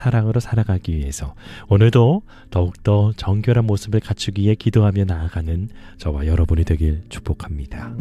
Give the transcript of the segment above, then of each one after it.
사랑으로 살아가기 위해서 오늘도 더욱더 정결한 모습을 갖추기 위해 기도하며 나아가는 저와 여러분이 되길 축복합니다.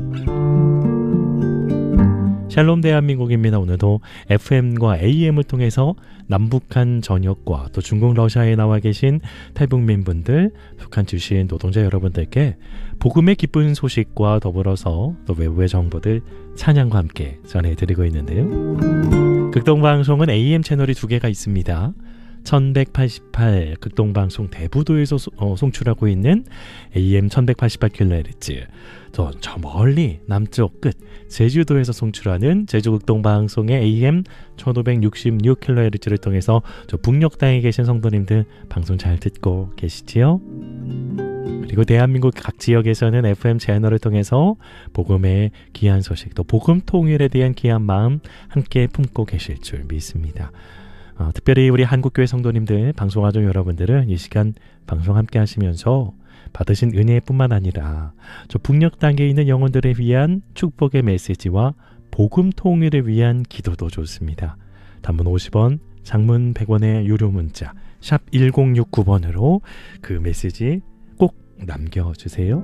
샬롬 대한민국입니다. 오늘도 FM과 AM을 통해서 남북한 전역과 또 중국 러시아에 나와 계신 탈북민분들, 북한 주신 노동자 여러분들께 복음의 기쁜 소식과 더불어서 또 외부의 정보들 찬양과 함께 전해드리고 있는데요. 극동방송은 AM 채널이 2개가 있습니다. 1188 극동방송 대부도에서 송출하고 있는 AM 1188kHz, 저 멀리 남쪽 끝 제주도에서 송출하는 제주극동방송의 AM 1566kHz를 통해서 저 북녘 땅에 계신 성도님들 방송 잘 듣고 계시지요? 그리고 대한민국 각 지역에서는 FM 채널을 통해서 복음의 귀한 소식, 또 복음 통일에 대한 귀한 마음 함께 품고 계실 줄 믿습니다. 특별히 우리 한국교회 성도님들, 방송하중 여러분들은 이 시간 방송 함께 하시면서 받으신 은혜뿐만 아니라 저 북녘 땅에 있는 영혼들을 위한 축복의 메시지와 복음 통일을 위한 기도도 좋습니다. 단문 50원, 장문 100원의 유료 문자 샵 1069번으로 그 메시지 꼭 남겨주세요.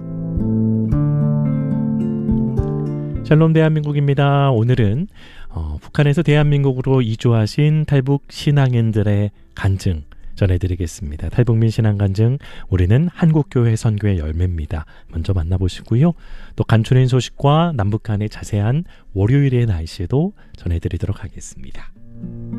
샬롬 대한민국입니다. 오늘은 북한에서 대한민국으로 이주하신 탈북 신앙인들의 간증 전해드리겠습니다. 탈북민 신앙 간증, 우리는 한국교회 선교의 열매입니다. 먼저 만나보시고요. 또 간추린 소식과 남북한의 자세한 월요일의 날씨도 전해드리도록 하겠습니다.